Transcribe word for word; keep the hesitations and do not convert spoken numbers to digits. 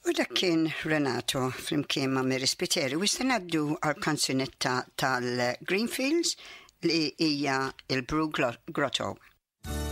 U dak kien Renato flimkien ma' Mary Spiteri u issa ngħaddu għal kanzunetta tal-Greenfields li hija il-Brew Grotto.